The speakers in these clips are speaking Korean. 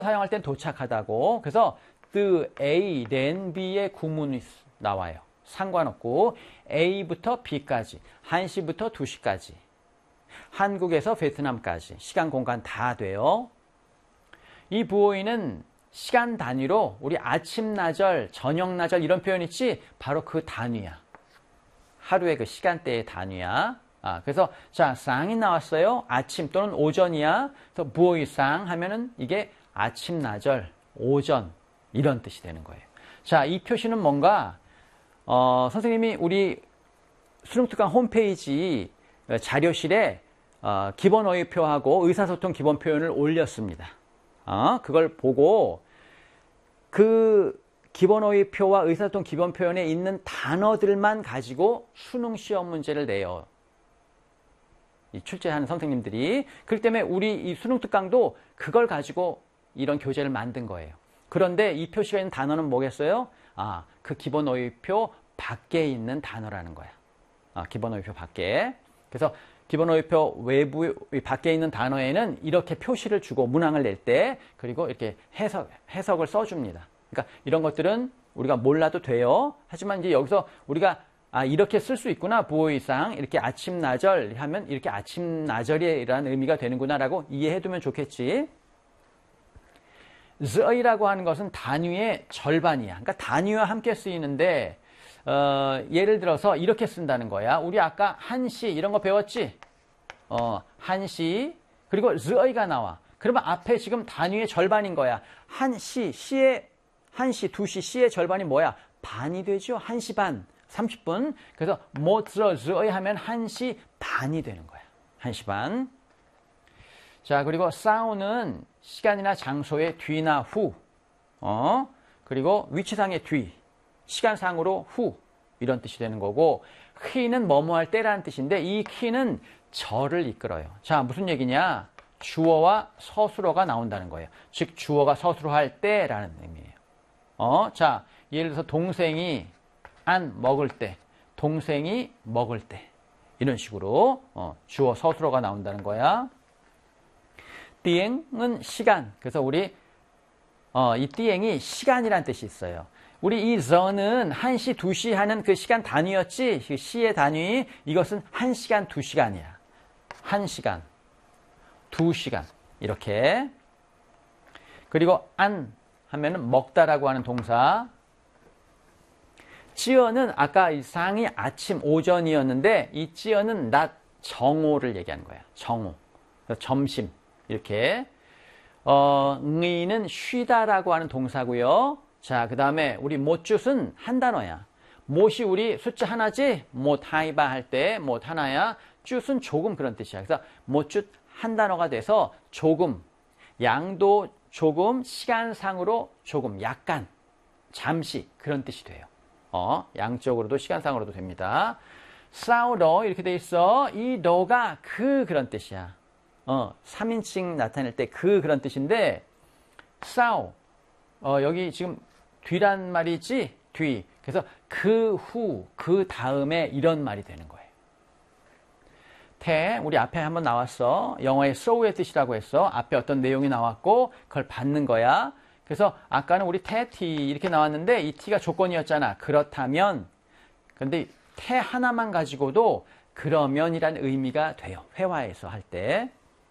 사용할 땐 도착하다고. 그래서 the A, then B의 구문이 나와요. 상관없고 A부터 B까지, 1시부터 2시까지. 한국에서 베트남까지. 시간, 공간 다 돼요. 이 부호인은 시간 단위로 우리 아침, 나절, 저녁, 나절 이런 표현 있지? 바로 그 단위야. 하루의 그 시간대의 단위야. 그래서 자, 쌍이 나왔어요. 아침 또는 오전이야. 그래서 부호이쌍 하면은 이게 아침, 나절, 오전 이런 뜻이 되는 거예요. 자, 이 표시는 뭔가 선생님이 우리 수능특강 홈페이지 자료실에 기본 어휘표하고 의사소통 기본 표현을 올렸습니다. 그걸 보고 그 기본 어휘표와 의사소통 기본 표현에 있는 단어들만 가지고 수능 시험 문제를 내요. 이 출제하는 선생님들이. 그렇기 때문에 우리 이 수능특강도 그걸 가지고 이런 교재를 만든 거예요. 그런데 이 표시가 있는 단어는 뭐겠어요? 그 기본 어휘표 밖에 있는 단어라는 거야. 기본 어휘표 밖에. 그래서 기본 어휘표 외부 밖에 있는 단어에는 이렇게 표시를 주고 문항을 낼 때 그리고 이렇게 해석을 써줍니다. 그러니까 이런 것들은 우리가 몰라도 돼요. 하지만 이제 여기서 우리가 이렇게 쓸 수 있구나. 부호이상 이렇게 아침 나절 하면 이렇게 아침 나절이라는 의미가 되는구나라고 이해해두면 좋겠지. z이라고 하는 것은 단위의 절반이야. 그러니까 단위와 함께 쓰이는데 예를 들어서 이렇게 쓴다는 거야. 우리 아까 1시 이런 거 배웠지? 1시 그리고 z이가 나와. 그러면 앞에 지금 단위의 절반인 거야. 1시, 2시, 시의 절반이 뭐야? 반이 되죠. 1시 반, 30분. 그래서 z이 하면 1시 반이 되는 거야. 1시 반. 자, 그리고 싸우는 시간이나 장소의 뒤나 후. 그리고 위치상의 뒤. 시간상으로 후. 이런 뜻이 되는 거고, 키는 뭐뭐 할 때라는 뜻인데 이 키는 절을 이끌어요. 자, 무슨 얘기냐? 주어와 서술어가 나온다는 거예요. 즉 주어가 서술어 할 때라는 의미예요. 자, 예를 들어서 동생이 안 먹을 때, 동생이 먹을 때 이런 식으로 주어 서술어가 나온다는 거야. 띠eng은 시간. 그래서 우리 이 띠eng이 시간이라는 뜻이 있어요. 우리 이 저는 1시, 2시 하는 그 시간 단위였지? 그 시의 단위. 이것은 1시간, 2시간이야. 1시간, 2시간. 이렇게. 그리고 안 하면은 먹다라고 하는 동사. 찌어는 아까 이 상이 아침, 오전이었는데 이 찌어는 낮, 정오를 얘기하는 거야. 정오. 점심. 이렇게. 의는 쉬다라고 하는 동사고요. 자, 그 다음에 우리 못쭌은 한 단어야. 못이 우리 숫자 하나지? 못 하이바 할 때 못 하나야. 쭌은 조금 그런 뜻이야. 그래서 못쭌 한 단어가 돼서 조금, 양도 조금, 시간상으로 조금, 약간, 잠시 그런 뜻이 돼요. 양적으로도 시간상으로도 됩니다. 싸우러 이렇게 돼 있어. 이 너가 그런 뜻이야. 3인칭 나타낼 때 그런 뜻인데 싸우 여기 지금 뒤란 말이지? 뒤. 그래서 그 후, 그 다음에 이런 말이 되는 거예요. 태, 우리 앞에 한번 나왔어. 영어의 so의 뜻이라고 했어. 앞에 어떤 내용이 나왔고 그걸 받는 거야. 그래서 아까는 우리 태, 티 이렇게 나왔는데 이 티가 조건이었잖아. 그렇다면 근데 태 하나만 가지고도 그러면이란 의미가 돼요. 회화에서 할 때.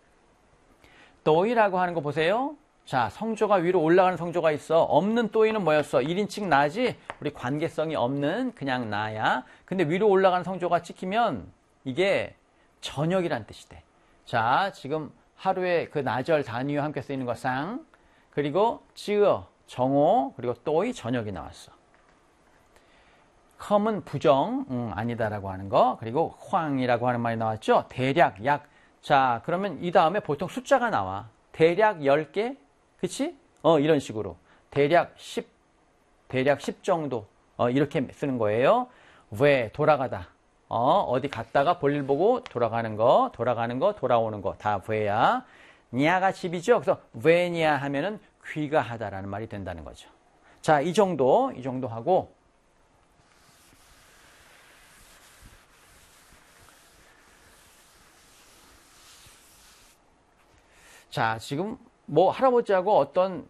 또이라고 하는 거 보세요. 자, 성조가 위로 올라가는 성조가 있어. 없는 또이는 뭐였어? 1인칭 나지? 우리 관계성이 없는 그냥 나야. 근데 위로 올라가는 성조가 찍히면 이게 저녁이란 뜻이 돼. 자, 지금 하루에 그 나절 단위와 함께 쓰이는 거 쌍. 그리고 찌어, 정오, 그리고 또이 저녁이 나왔어. 컴은 부정, 아니다라고 하는 거. 그리고 황이라고 하는 말이 나왔죠? 대략, 약. 자, 그러면 이 다음에 보통 숫자가 나와. 대략 10개? 그치? 이런 식으로. 대략 10 정도. 이렇게 쓰는 거예요. 왜? 돌아가다. 어디 갔다가 볼일 보고 돌아가는 거, 돌아오는 거. 다 왜야. 니아가 집이죠? 그래서 왜니아 하면은 귀가하다라는 말이 된다는 거죠. 자, 이 정도 하고. 자, 지금 뭐 할아버지하고 어떤